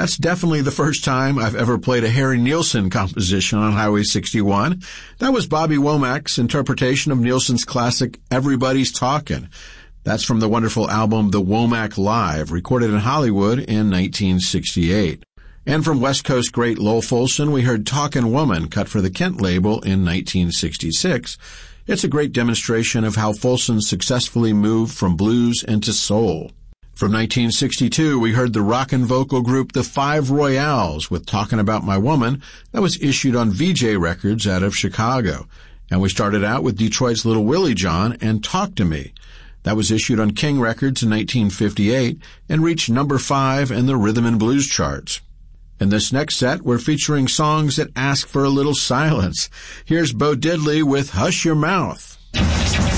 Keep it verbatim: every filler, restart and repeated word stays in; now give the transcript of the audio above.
That's definitely the first time I've ever played a Harry Nilsson composition on Highway sixty-one. That was Bobby Womack's interpretation of Nilsson's classic Everybody's Talkin'. That's from the wonderful album The Womack Live, recorded in Hollywood in nineteen sixty-eight. And from West Coast great Lowell Fulson, we heard Talkin' Woman, cut for the Kent label in nineteen sixty-six. It's a great demonstration of how Fulson successfully moved from blues into soul. From nineteen sixty-two, we heard the rockin' vocal group The Five Royales with Talkin' About My Woman. That was issued on V J Records out of Chicago. And we started out with Detroit's Little Willie John and Talk to Me. That was issued on King Records in nineteen fifty-eight and reached number five in the Rhythm and Blues charts. In this next set, we're featuring songs that ask for a little silence. Here's Bo Diddley with Hush Your Mouth.